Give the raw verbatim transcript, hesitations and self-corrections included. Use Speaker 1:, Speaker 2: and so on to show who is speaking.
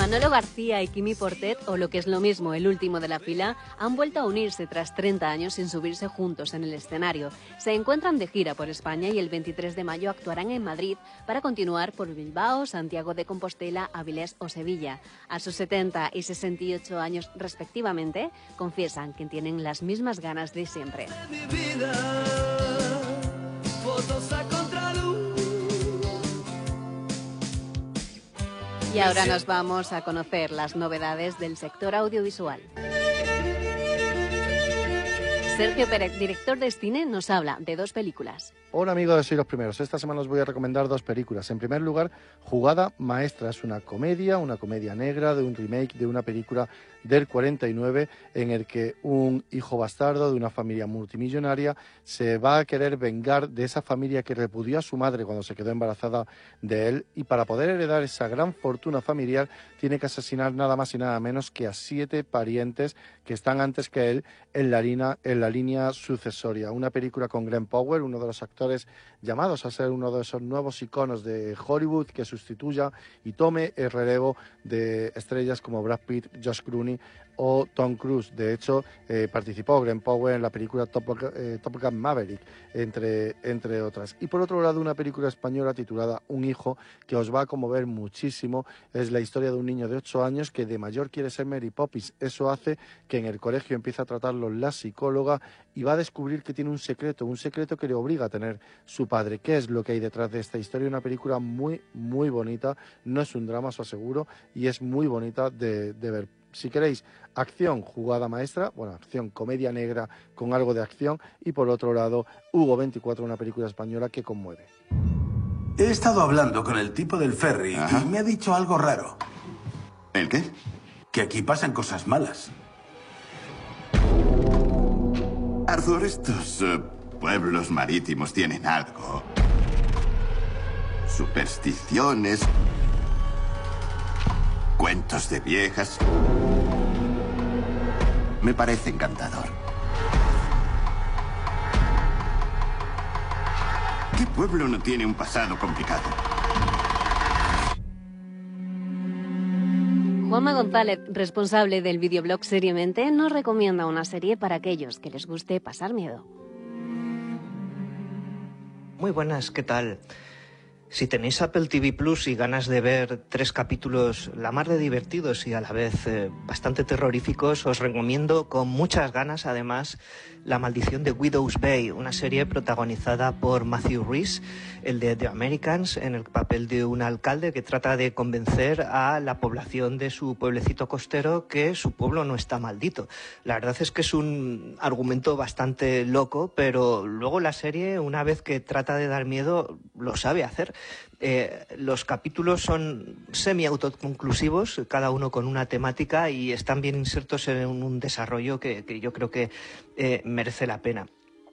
Speaker 1: Manolo García y Quimi Portet, o lo que es lo mismo, el último de la fila, han vuelto a unirse tras treinta años sin subirse juntos en el escenario. Se encuentran de gira por España y el veintitrés de mayo actuarán en Madrid para continuar por Bilbao, Santiago de Compostela, Avilés o Sevilla. A sus setenta y sesenta y ocho años respectivamente, confiesan que tienen las mismas ganas de siempre. Y ahora nos vamos a conocer las novedades del sector audiovisual. Sergio Pérez, director de cine, nos habla de dos películas.
Speaker 2: Hola amigos, soy los primeros. Esta semana os voy a recomendar dos películas. En primer lugar, Jugada Maestra. Es una comedia, una comedia negra de un remake de una película del cuarenta y nueve en el que un hijo bastardo de una familia multimillonaria se va a querer vengar de esa familia que repudió a su madre cuando se quedó embarazada de él, y para poder heredar esa gran fortuna familiar tiene que asesinar nada más y nada menos que a siete parientes que están antes que él en la línea, en la línea sucesoria. Una película con Glen Powell, uno de los actores llamados a ser uno de esos nuevos iconos de Hollywood, que sustituya y tome el relevo de estrellas como Brad Pitt, Josh Clooney o Tom Cruise. De hecho, eh, participó Glen Powell en la película Top, eh, Top Gun Maverick, entre, entre otras. Y por otro lado, una película española titulada Un hijo, que os va a conmover muchísimo. Es la historia de un niño de ocho años que de mayor quiere ser Mary Poppins. Eso hace que en el colegio empiece a tratarlo la psicóloga y va a descubrir que tiene un secreto, un secreto que le obliga a tener su padre. ¿Qué es lo que hay detrás de esta historia? Una película muy, muy bonita. No es un drama, os aseguro, y es muy bonita de, de ver. Si queréis acción, Jugada Maestra, bueno, acción, comedia negra con algo de acción, y por otro lado, Hugo veinticuatro, una película española que conmueve.
Speaker 3: He estado hablando con el tipo del ferry. Ajá. Y me ha dicho algo raro.
Speaker 4: ¿El qué?
Speaker 3: Que aquí pasan cosas malas.
Speaker 4: Arthur, estos uh, pueblos marítimos tienen algo. Supersticiones, cuentos de viejas. Me parece encantador. ¿Qué pueblo no tiene un pasado complicado?
Speaker 1: Juanma González, responsable del videoblog Seriamente, nos recomienda una serie para aquellos que les guste pasar miedo.
Speaker 5: Muy buenas, ¿qué tal? Si tenéis Apple T V Plus y ganas de ver tres capítulos la mar de divertidos y a la vez eh, bastante terroríficos, os recomiendo con muchas ganas, además, La maldición de Widow's Bay, una serie protagonizada por Matthew Rhys, el de The Americans, en el papel de un alcalde que trata de convencer a la población de su pueblecito costero que su pueblo no está maldito. La verdad es que es un argumento bastante loco, pero luego la serie, una vez que trata de dar miedo, lo sabe hacer. Eh, los capítulos son semi-autoconclusivos, cada uno con una temática, y están bien insertos en un desarrollo que, que yo creo que eh, merece la pena.